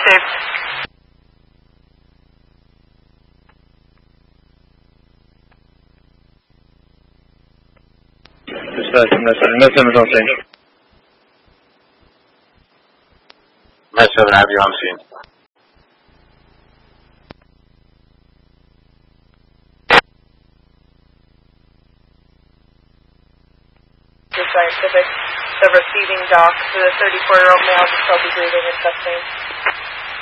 safe. Dispatch, no 7 on scene. Met 7, I have you on scene. The Scientific, the receiving dock for the 34-year-old male, just still be breathing and testing.